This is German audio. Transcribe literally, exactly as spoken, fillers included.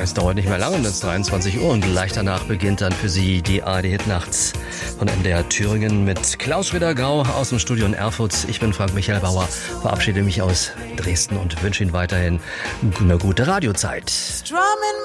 Es dauert nicht mehr lange, bis dreiundzwanzig Uhr und gleich danach beginnt dann für Sie die A R D-Hit Nachts von M D R Thüringen mit Klaus Schwitter-Grau aus dem Studio in Erfurt. Ich bin Frank Michael Bauer, verabschiede mich aus Dresden und wünsche Ihnen weiterhin eine gute Radiozeit.